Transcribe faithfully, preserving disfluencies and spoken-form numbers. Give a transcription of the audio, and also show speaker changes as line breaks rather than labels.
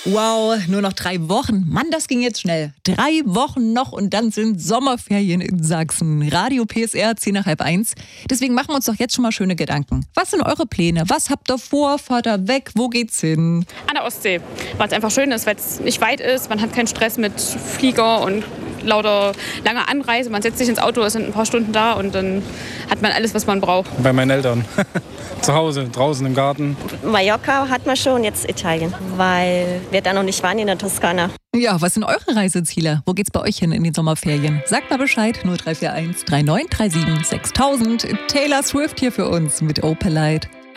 Wow, nur noch drei Wochen. Mann, das ging jetzt schnell. Drei Wochen noch und dann sind Sommerferien in Sachsen. Radio P S R, zehn nach halb eins. Deswegen machen wir uns doch jetzt schon mal schöne Gedanken. Was sind eure Pläne? Was habt ihr vor? Fahrt ihr weg? Wo geht's hin?
An der Ostsee, weil es einfach schön ist, weil es nicht weit ist. Man hat keinen Stress mit Flieger und lauter langer Anreise. Man setzt sich ins Auto, ist in ein paar Stunden da und dann hat man alles, was man braucht.
Bei meinen Eltern. Zu Hause, draußen im Garten.
Mallorca hat man schon, jetzt Italien, weil wir da noch nicht waren in der Toskana.
Ja, was sind eure Reiseziele? Wo geht's bei euch hin in den Sommerferien? Sagt mal Bescheid, null drei vier eins drei neun drei sieben sechstausend. Taylor Swift hier für uns mit Opalite.